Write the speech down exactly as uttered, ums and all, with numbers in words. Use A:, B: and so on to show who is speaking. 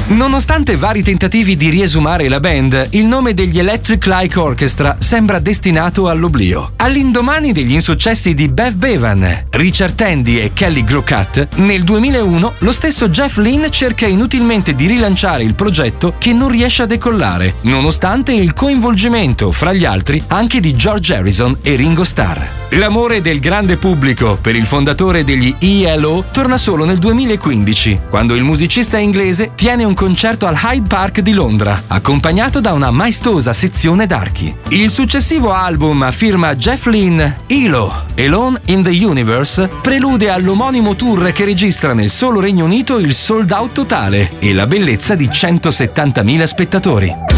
A: Nonostante vari tentativi di riesumare la band, il nome degli Electric Light Orchestra sembra destinato all'oblio. All'indomani degli insuccessi di Bev Bevan, Richard Tandy e Kelly Crockett, nel duemilauno lo stesso Jeff Lynne cerca inutilmente di rilanciare il progetto che non riesce a decollare, nonostante il coinvolgimento, fra gli altri, anche di George Harrison e Ringo Starr. L'amore del grande pubblico per il fondatore degli E L O torna solo nel duemilaquindici, quando il musicista inglese tiene un concerto al Hyde Park di Londra, accompagnato da una maestosa sezione d'archi. Il successivo album a firma Jeff Lynne, E L O, Alone in the Universe, prelude all'omonimo tour che registra nel solo Regno Unito il sold out totale e la bellezza di centosettantamila spettatori.